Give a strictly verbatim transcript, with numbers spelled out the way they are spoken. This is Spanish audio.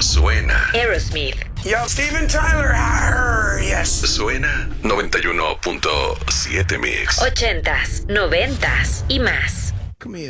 pero suena. Aerosmith. Yo, Steven Tyler. Arr, yes. Suena noventa y uno punto siete Mix. Ochentas, noventas y más. Come here.